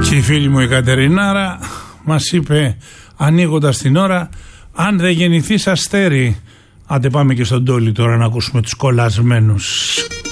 Και η φίλη μου η Κατερινάρα μας είπε ανοίγοντας την ώρα, αν δεν γεννηθείς αστέρι. Άντε πάμε και στον Τόλι τώρα να ακούσουμε τους κολλασμένους.